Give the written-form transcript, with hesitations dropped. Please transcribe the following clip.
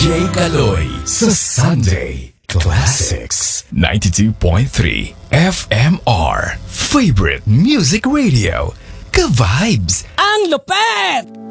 DJ Kaloy sa Sunday Classics 92.3 FMR Favorite Music Radio. Ka-vibes! Ang lupet!